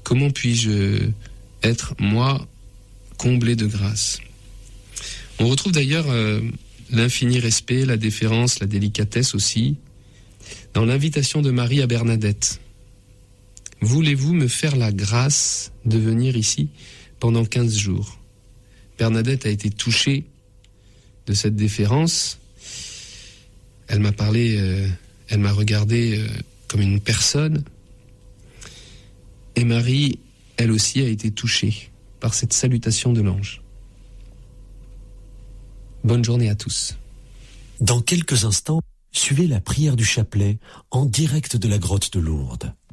Comment puis-je être, moi, comblé de grâce? On retrouve d'ailleurs l'infini respect, la déférence, la délicatesse aussi, dans l'invitation de Marie à Bernadette. Voulez-vous me faire la grâce de venir ici pendant 15 jours? Bernadette a été touchée de cette déférence. Elle m'a parlé, elle m'a regardé comme une personne. Et Marie, elle aussi, a été touchée par cette salutation de l'ange. Bonne journée à tous. Dans quelques instants, suivez la prière du chapelet en direct de la grotte de Lourdes.